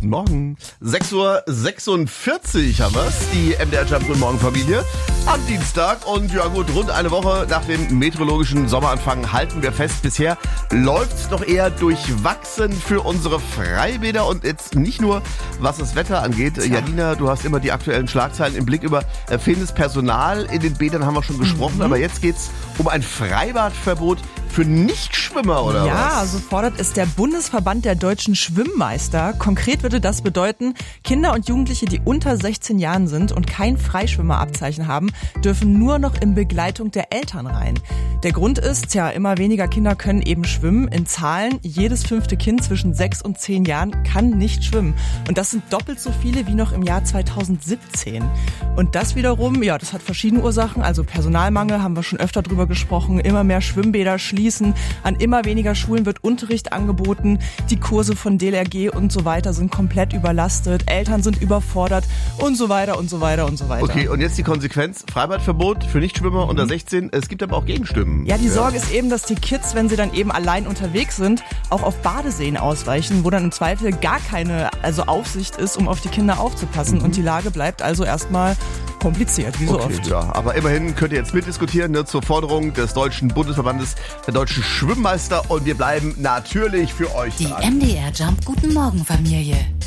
Guten Morgen. 6:46 Uhr haben wir's, die MDR Jump Guten Morgen Familie am Dienstag. Und ja gut, rund eine Woche nach dem meteorologischen Sommeranfang halten wir fest, bisher läuft's noch eher durchwachsen für unsere Freibäder. Und jetzt nicht nur, was das Wetter angeht. Janina, du hast immer die aktuellen Schlagzeilen im Blick. Über fehlendes Personal in den Bädern haben wir schon gesprochen. Aber jetzt geht's um ein Freibadverbot für Nichtschwimmer, oder was? Ja, so fordert es der Bundesverband der deutschen Schwimmmeister. Konkret würde das bedeuten, Kinder und Jugendliche, die unter 16 Jahren sind und kein Freischwimmerabzeichen haben, dürfen nur noch in Begleitung der Eltern rein. Der Grund ist, immer weniger Kinder können eben schwimmen. In Zahlen, jedes 5. Kind zwischen 6 und 10 Jahren kann nicht schwimmen. Und das sind doppelt so viele wie noch im Jahr 2017. Und das wiederum, das hat verschiedene Ursachen. Also Personalmangel, haben wir schon öfter drüber gesprochen. Immer mehr Schwimmbäder schließen. An immer weniger Schulen wird Unterricht angeboten. Die Kurse von DLRG und so weiter sind komplett überlastet. Eltern sind überfordert und so weiter und so weiter und so weiter. Okay, und jetzt die Konsequenz. Freibadverbot für Nichtschwimmer unter 16. Es gibt aber auch Gegenstimmen. Ja, die Sorge ist eben, dass die Kids, wenn sie dann eben allein unterwegs sind, auch auf Badeseen ausweichen, wo dann im Zweifel gar keine Aufsicht ist, um auf die Kinder aufzupassen. Und die Lage bleibt also erstmal kompliziert, wie so oft. Ja, aber immerhin könnt ihr jetzt mitdiskutieren zur Forderung des Deutschen Bundesverbandes der deutschen Schwimmmeister. Und wir bleiben natürlich für euch Die dran. MDR Jump Guten Morgen Familie.